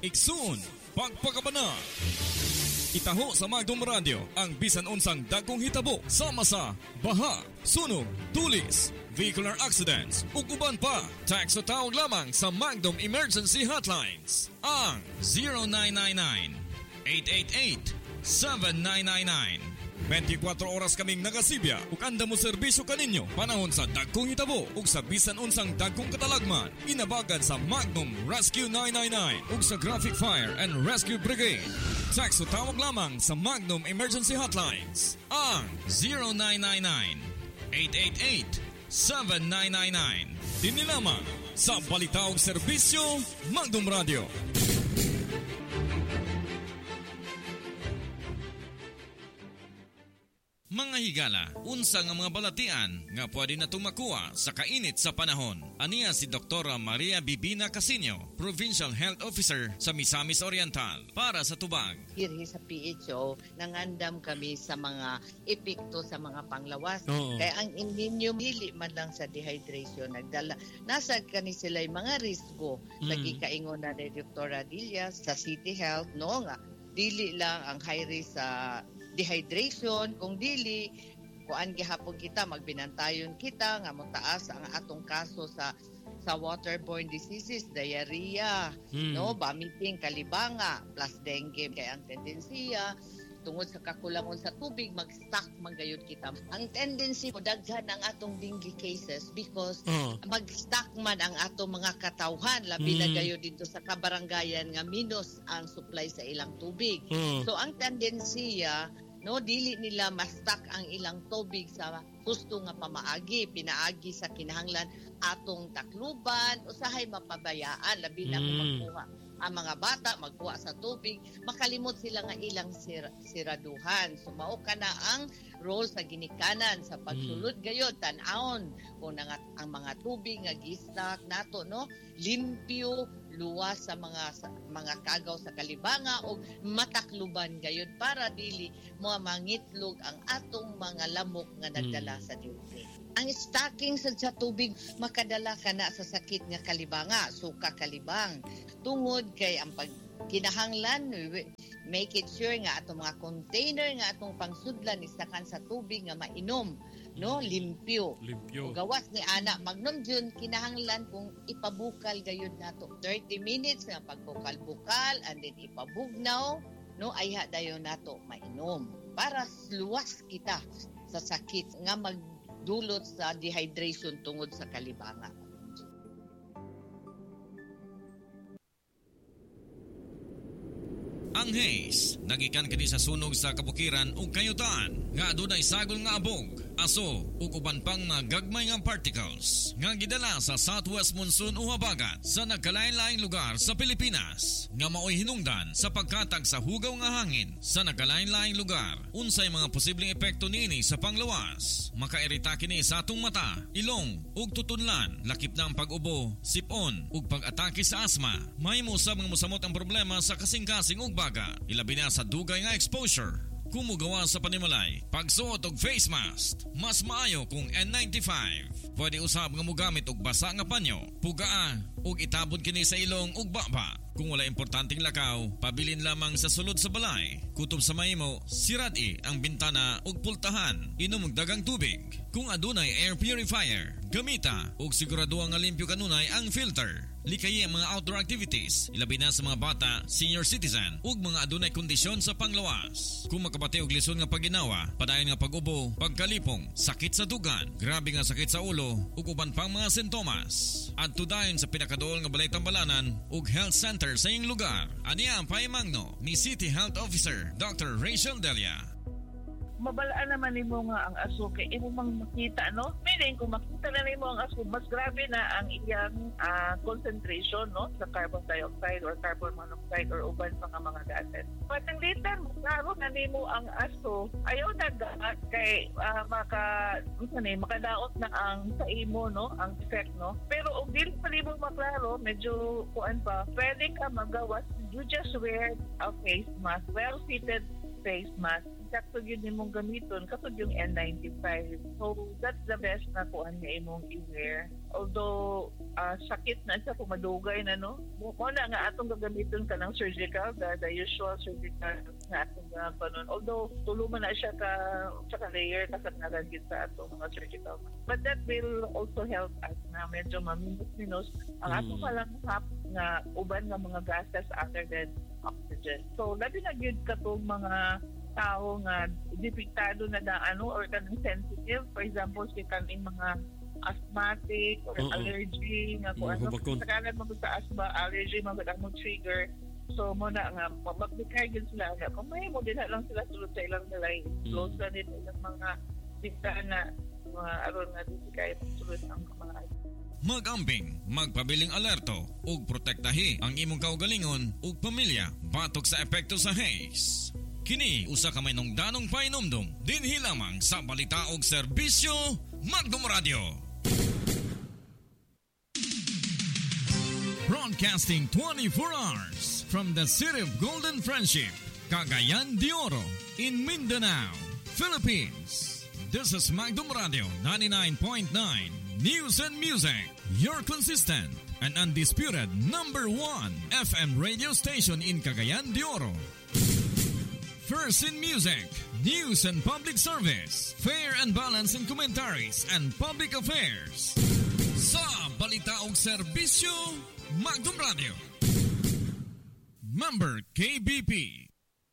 Iksun, pagpakabana. Itaho sa Magdom Radio ang bisan unsang dagkong hitabo sama sa baha, sunog, tulis, vehicular accidents ug uban pa. Text o tawag lamang sa Magdom Emergency Hotlines ang 0999-888-7999. 24 oras kaming nagasibya ug anda mo serbisyo kaninyo panahon sa dagkong hitabo ug sa bisan unsang dagkong katalagman. Inabagan sa Magnum Rescue 999 ug sa Graphic Fire and Rescue Brigade. Text o tawag lamang sa Magnum Emergency Hotlines ang 0999-888-7999. Dini lamang sa Balitaog Serbisyo Magnum Radio. Mga higala, unsa nga mga balatian nga pwede na tumakuha sa kainit sa panahon. Aniya si Dr. Maria Bibina Casinio, Provincial Health Officer sa Misamis Oriental para sa tubag. Here sa PHO, nangandam kami sa mga epekto sa mga panglawas. Kaya ang inyo hili man lang sa dehydration nagdala. Nasa kani sila mga risko. Lagi kaingon na ni Dr. Dilia sa City Health no nga dili lang ang high risk sa dehydration, kung dili kuan gihapon kita magbinantayon kita nga motaas ang atong kaso sa waterborne diseases, diarrhea, no, vomiting, kalibanga, plus dengue. Kaya ang tendensiya tungod sa kakulangon sa tubig mag-stock magayod kita. Ang tendency mo daghan ang atong dengue cases because mag-stock man ang atong mga katawhan labi na gayod dito sa kabarangayan nga minus ang supply sa ilang tubig. So ang tendensiya no dili nila ma-stock ang ilang tubig sa gusto nga pamaagi, pinaagi sa kinahanglan atong takluban usahay mapabayaan labi na kung magkuha ang mga bata magkuha sa tubig, makalimot sila nga ilang siraduhan. So mao ka na ang role sa ginikanan sa pagsulod gayod tan-aon kung ang mga tubig nga gi-stock nato no limpyo luwas sa mga kagaw sa kalibanga o matakluban gayod para dili mo mangitlog ang atong mga lamok nga nagdala sa tubig. Ang stocking sa tubig makadala kana sa sakit nga kalibanga, suka kalibang. Tungod kay ang kinahanglan make it sure nga atong mga container nga atong pangsudlan istakan sa tubig nga mainom no limpyo. Gawas ni ana magnom jud kinahanglan kung ipabukal gayud nato 30 minutes nga pagbukal-bukal and then ipabugnaw no ayha dayon nato mainom para luwas kita sa sakit nga magdulot sa dehydration tungod sa kalibanga. Ang haze nagikan kini sa sunog sa kabukiran ug kayutan nga adunay sagol nga abog, aso ug uban pang mga gagmay nga particles nga gidala sa southwest monsoon o habagat sa nagkalain-laing lugar sa Pilipinas nga maoy hinungdan sa pagkatag sa hugaw nga hangin sa nagkalain-laing lugar. Unsay mga posibleng epekto niini sa panglawas? Makairita kini sa atong mata, ilong ug tutunlan, lakip na ang pag-ubo, sipon ug pag-atake sa asma. Mahimo sa mga mosamot ang problema sa kasing-kasing ug baga, ilabi na sa dugay nga exposure. Kumugawa sa panimalay, pagsuot og face mask, mas maayo kung N95. Pwede usab nga mogamit og basa nga panyo, pugaa ug itabod kini sa ilong ug baba. Kung wala importanteng lakaw, pabilin lamang sa sulod sa balay. Kutob sa mahimo, sirad-i ang bintana ug pultahan, inom og dagang tubig. Kung adunay air purifier, gamita ug siguraduha nga limpyo kanunay ang filter. Likayi ang mga outdoor activities, ilabi na sa mga bata, senior citizen ug mga adunay kondisyon sa panglawas. Kung makabati og lisod nga paginawa, padayon nga pag-ubo, pagkalipong, sakit sa dugan, grabe nga sakit sa ulo ug uban pang mga sintomas. Adto dayon sa pinakaduol nga balay tambalanan ug health center sa iyong lugar. Aniya ang paimangno ni City Health Officer Dr. Rachel Delia. Mabalaan naman nimo nga ang aso kay imo mang makita no. Meaning kung makita na nimo ang aso mas grabe na ang iyang concentration no sa carbon dioxide or carbon monoxide or uban pa nga mga gases. Patang later klaro na nimo ang aso ayaw dagat kay makadaot na ang sa imo no ang effect no. Pero og dili pa nimo maklaro medyo kuan pa pwede ka magawas. You just wear a face mask, well fitted face mask. Sakto yun imong gamiton katod yung N95. So that's the best na kuan nga imong i-wear. Although sakit na siya, kung madugay na, no? Muna nga atong gagamiton ka ng surgical, the usual surgical na atong panon. Although, tuluman na siya ka layer, kasanaran sa atong mga surgical. But that will also help us na medyo maminus-minus ang atong palang hap na uban ng mga gases other than oxygen. So, labi na yun katong mga tao nga depiktado na or kanang sensitive. For example, si kaning mga asthmatic or allergy nga kung sakalan mo sa asthma, allergy mo ang trigger. So muna nga magbikay din sila nga kung may mo din lang sila sulod sa ilang nilay close na din ilang mga bintana mga aron nga din kaya sulod ang mga mag-amping, magpabiling alerto ug protektahi ang imong kaugalingon ug pamilya batok sa epekto sa haze. Kini usa ka may nungdanong painomdom dinhi lamang sa balita ug serbisyo Magnum Radio. Broadcasting 24 hours from the city of Golden Friendship, Cagayan de Oro, in Mindanao, Philippines. This is Magnum Radio 99.9 News and Music, your consistent and undisputed #1 FM radio station in Cagayan de Oro. First in music, news and public service, fair and balanced in commentaries and public affairs. Sa balita ug serbisyo, Magnum Radio. Member KBP.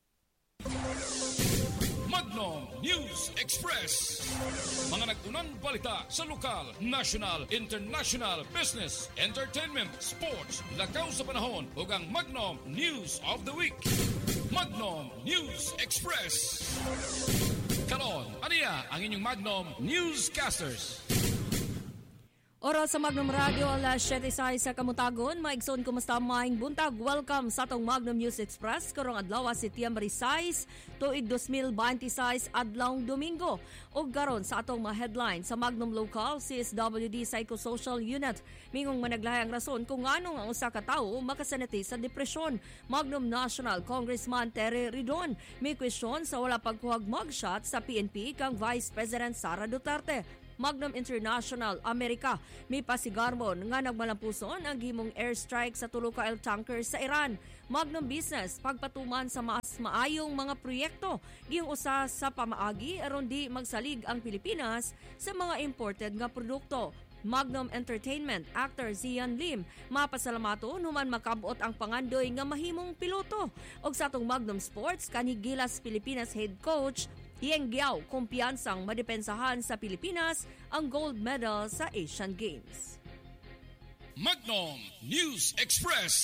Magnum News Express. Mga nagtunang balita sa lokal, national, international, business, entertainment, sports, lakaw sa panahon ug ang Magnum News of the Week. Magnum News Express. Karon, aniya ang inyong Magnum Newscasters. Oras sa Magnum Radio, alas 7:06 sa Kamutagon. Maigsoon, kumusta maing buntag? Welcome sa atong Magnum News Express. Karong adlaw Setyembre 6, tuig 2026, adlawng Domingo. O garon sa atong mga headline sa Magnum Local, CSWD Psychosocial Unit. Mingong managlahayang rason kung anong ang usa ka tawo makasanati sa depresyon. Magnum National Congressman Terry Ridon may question sa wala pagkuhag mugshot sa PNP kang Vice President Sara Duterte. Magnum International America may pasigarmon nga nagmalampuson ang gimong airstrike sa tulo ka oil tanker sa Iran. Magnum Business pagpatuman sa mas maayong mga proyekto giyong usa sa pamaagi aron di magsalig ang Pilipinas sa mga imported nga produkto. Magnum Entertainment actor Zian Lim mapasalamaton human makabot ang pangandoy nga mahimong piloto. Og sa atong Magnum Sports kanhi Gilas Pilipinas head coach Yeng Giao kumpiyansang madepensahan sa Pilipinas ang gold medal sa Asian Games. Magnum News Express.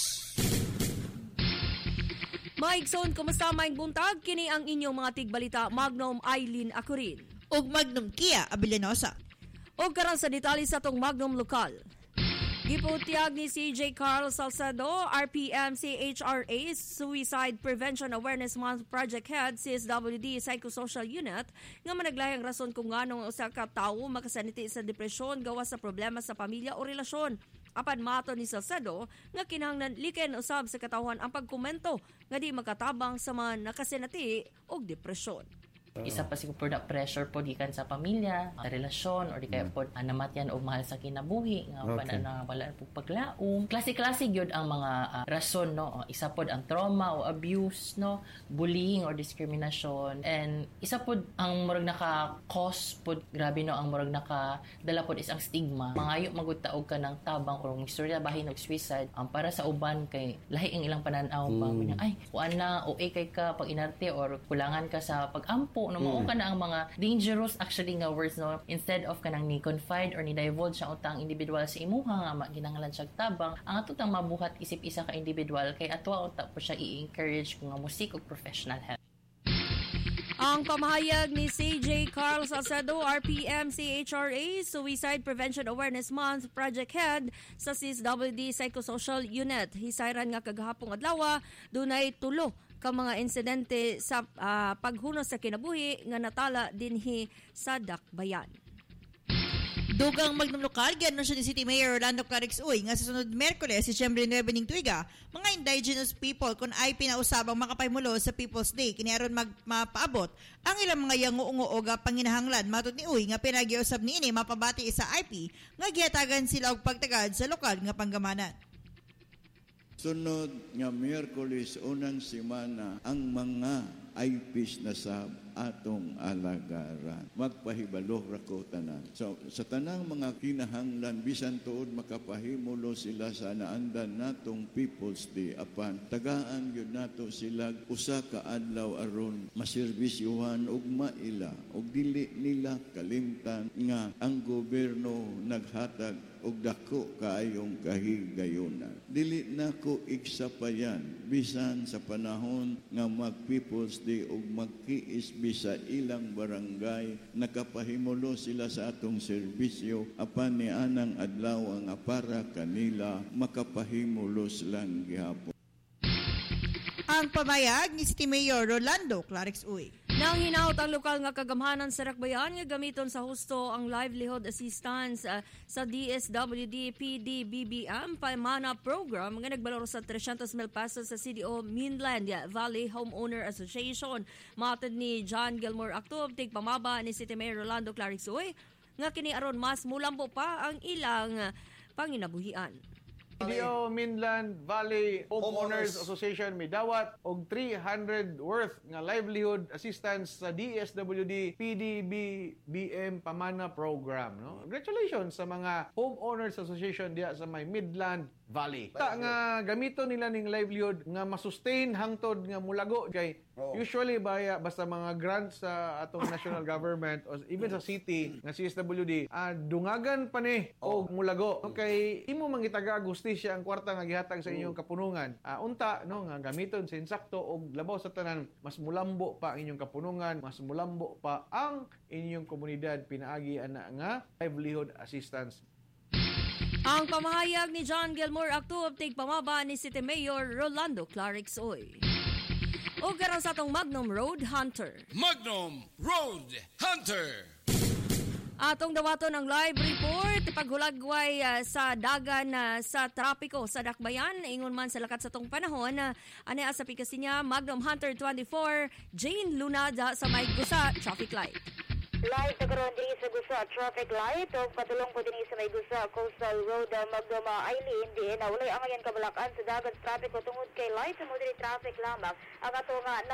Maigsoon, kumusta maing buntag? Kini ang inyong mga tigbalita. Magnum Eileen Acurin. Ug Magnum Kia Abilinosa. O karon sa detalye sa tong Magnum Lokal. Giputiag ni CJ Carl Salcedo, RPM CHRA, Suicide Prevention Awareness Month Project Head, CSWD Psychosocial Unit, nga managlayang rason kung anong usa ka tawo makasaniti sa depresyon gawas sa problema sa pamilya o relasyon. Apan mato ni Salcedo nga kinahanglan liken usab sa katawhan ang pagkomento nga di makatabang sa mga nakasinati og depresyon. Isa pa siguro na pressure po gikan sa pamilya, relasyon, or di kaya po namatyan o mahal sa kinabuhi, nga wala po paglaom. Klase-klase yun ang mga rason, no? Isa po ang trauma o abuse, no? Bullying or discrimination. And isa po ang murag naka-cause po, grabe no, ang murag naka-dala po is ang stigma. Mangayo magutaog ka ng tabang kung istorya bahin og suicide. Para sa uban kay lahi ang ilang pananaw pa. Ay, kuan na, o kay ka pag inarte or kulangan ka sa pag-ampo, no, mao ka na ang mga dangerous actually nga words, no, instead of kanang ni confide or ni divulge sa utang individual sa imuha nga ginahanglan siya tabang ang atutang mabuhat isip isa ka individual kay atwa unta po siya i-encourage kung nga musik og professional help. Ang pamahayag ni CJ Carl Salcedo, RPM CHRA, Suicide Prevention Awareness Month Project Head sa CSWD Psychosocial Unit. Hisayran nga kagahapong adlaw dunay tulo ka mga insidente sa paghunos sa kinabuhi nga natala dinhi sa Dakbayan. Dugang Magnum Lokal, gianunsyo ni City Mayor Rolando Clarix Uy nga sa sunod Merkules, Disyembre 9 ning tuiga, mga indigenous people kung ay pinausabang makapahimulo sa People's Day, kiniaron mapaabot ang ilang mga yango-ungo o panginahanglan. Matod ni Uy nga pinagiusab ni ini mapabati sa IP nga gihatagan sila og pagtagad sa lokal nga panggamanan. Sunod nga Miyerkules unang semana ang mga IPs na sa atong alagaran. Magpahibalo rako tanan. So, sa tanang mga kinahanglan, bisan tuod makapahimulo sila sa naandan natong People's Day. Apan, tagaan yun nato sila usa ka adlaw aron maserbisyuhan og maila og dili nila kalimtan nga ang gobyerno naghatag og dako kaayong kahigayonan. Dili na ko iksapayan bisan sa panahon nga mag-People's Day og magkiisbi sa ilang barangay, nakapahimulo sila sa atong serbisyo apan ni anang adlaw nga para kanila makapahimulo silang gihapon. Ang pamayag ni City Mayor Rolando Clarix Uy. Nang hinaut ang lokal nga kagamhanan sa Rakbayan nga gamiton sa husto ang livelihood assistance sa DSWD PDBBM Pamana Program nga nagbalor sa 300,000 pesos sa CDO Mainland Valley Homeowner Association. Matod ni John Gilmore Actub, tigpamaba ni City Mayor Rolando Clarix Uy nga kini aron mas mulambo pa ang ilang panginabuhian. CDO Mainland Valley Homeowners Association may dawat og 300 worth nga livelihood assistance sa DSWD PDBBM Pamana Program. No? Congratulations sa mga Homeowners Association diya sa may Midland Valley. Ta nga gamito nila ning livelihood nga masustain hangtod nga mulago kay usually basta mga grants sa atong national government o even sa city nga CSWD dungagan pa ni og mulago. Okay, imo mangitaga gustisya ang kwarta nga gihatag sa inyong kapunungan. Unta no nga gamiton sa insakto og labaw sa tanan, mas mulambo pa ang inyong kapunungan, mas mulambo pa ang inyong komunidad pinaagi ana nga livelihood assistance. Ang pamahayag ni John Gilmore Actub, tigpamaba ni City Mayor Rolando Clarix Uy. O karon sa atong Magnum Road Hunter. Magnum Road Hunter. Atong dawaton ang live report paghulagway sa dagan sa trapiko sa Dakbayan ingon man sa lakat sa tong panahon ani sa pikasinya Magnum Hunter 24 Jane Lunada sa may gusa traffic light. Live na karon din sa gusa traffic light o patulong po din sa may gusa Coastal Road Magnum Eileen din na walay ang ayan kabalakan sa dagan trapiko tungod kay light sa moderate traffic lamang ang ato nga